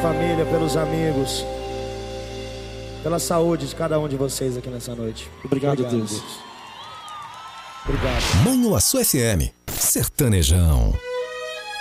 família, pelos amigos, pela saúde de cada um de vocês aqui nessa noite. Obrigado, Deus. Obrigado. Manhuaçu FM, sertanejão.